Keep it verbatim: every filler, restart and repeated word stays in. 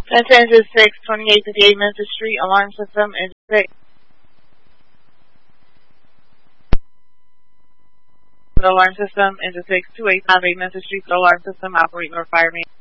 Engine engine six, twenty-eight fifty-eight Memphis Street, alarm system, engine six. Alarm system, engine six, two eight five eight Memphis Street, alarm system, operate North Fire Main.